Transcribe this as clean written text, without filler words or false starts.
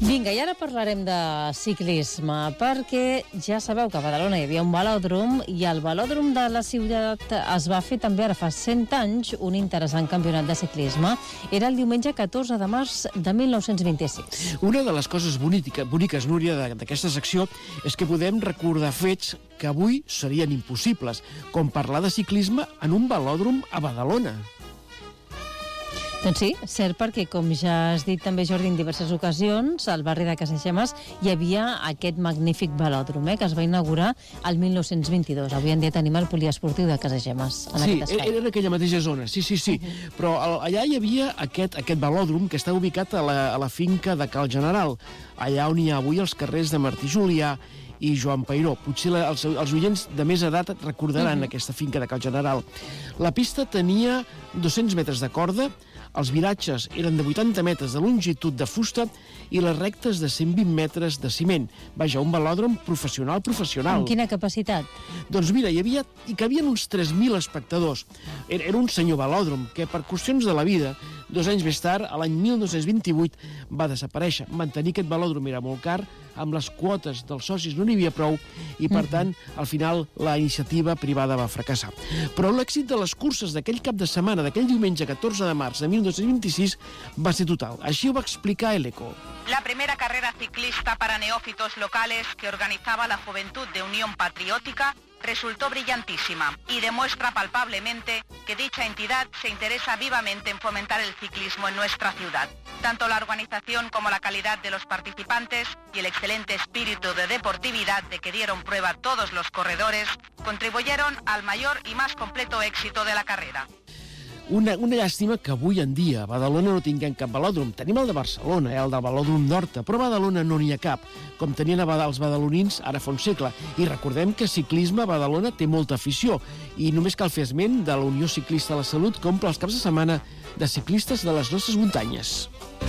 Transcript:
Vinga, i ara parlarem de ciclisme, perquè ja sabeu que a Badalona hi havia un velòdrom i al velòdrom de la ciutat es va fer també ara fa 100 anys un interessant campionat de ciclisme. Era el diumenge 14 de març de 1926. Una de les coses boniques, Núria, d'aquesta secció és que podem recordar fets que avui serien impossibles, com parlar de ciclisme en un velòdrom a Badalona. Doncs sí, cert, perquè com ja has dit també, Jordi, en diverses ocasions, al barri de Casagemes hi havia aquest magnífic velòdrom, que es va inaugurar el 1922. Avui en dia tenim el poliesportiu de Casagemes en aquest espai. Sí, era en aquella mateixa zona, sí. Però allà hi havia aquest velòdrom que està ubicat a la finca de Cal General, allà on hi ha avui els carrers de Martí Julià i Joan Peiró. Potser els oients de més edat et recordaran aquesta finca de Cal General. La pista tenia 200 metres de corda, els viratges eren de 80 metres de longitud de fusta i les rectes de 120 metres de ciment. Vaja, un velòdrom professional. Amb quina capacitat? Doncs mira, hi cabien uns 3.000 espectadors. Era un senyor velòdrom que, per qüestions de la vida, 2 anys més tard, a l'any 1928, va desaparèixer. Mantenir aquest velòdrom era molt car, amb les quotes dels socis no n'hi havia prou i, per tant, al final la iniciativa privada va fracassar. Però l'èxit de les curses d'aquell cap de setmana, d'aquell diumenge 14 de març de 1926, va ser total. Així ho va explicar el ECO. La primera carrera ciclista para neófitos locales que organizaba la Juventud de Unión Patriótica resultó brillantísima y demuestra palpablemente que dicha entidad se interesa vivamente en fomentar el ciclismo en nuestra ciudad. Tanto la organización como la calidad de los participantes y el excelente espíritu de deportividad de que dieron prueba todos los corredores contribuyeron al mayor y más completo éxito de la carrera. Una llàstima que avui en dia a Badalona no tinguem cap velòdrom. Tenim el de Barcelona, el del velòdrom d'Horta, però a Badalona no n'hi ha cap, com tenien els badalonins ara fa un segle. I recordem que ciclisme a Badalona té molta afició, i només cal fer esment de la Unió Ciclista de la Salut, que omple els caps de setmana de ciclistes de les nostres muntanyes.